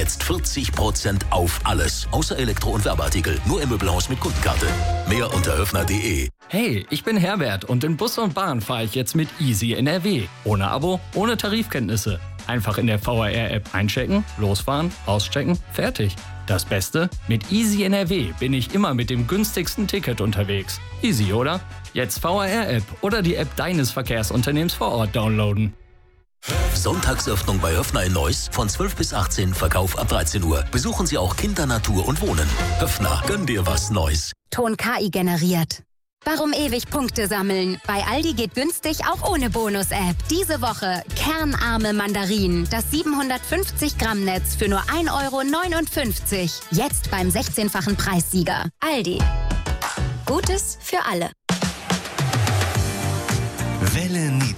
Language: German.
Jetzt 40% auf alles, außer Elektro- und Werbeartikel. Nur im Möbelhaus mit Kundenkarte. Mehr unter höfner.de. Hey, ich bin Herbert und in Bus und Bahn fahre ich jetzt mit Easy NRW. Ohne Abo, ohne Tarifkenntnisse. Einfach in der VRR-App einchecken, losfahren, auschecken, fertig. Das Beste? Mit Easy NRW bin ich immer mit dem günstigsten Ticket unterwegs. Easy, oder? Jetzt VRR-App oder die App deines Verkehrsunternehmens vor Ort downloaden. Sonntagsöffnung bei Höfner in Neuss von 12 bis 18, Verkauf ab 13 Uhr. Besuchen Sie auch Kinder, Natur und Wohnen. Höfner, gönn dir was Neues. Ton KI generiert. Warum ewig Punkte sammeln? Bei Aldi geht günstig auch ohne Bonus-App. Diese Woche kernarme Mandarinen. Das 750 Gramm Netz für nur 1,59 €. Jetzt beim 16-fachen Preissieger. Aldi. Gutes für alle. Welle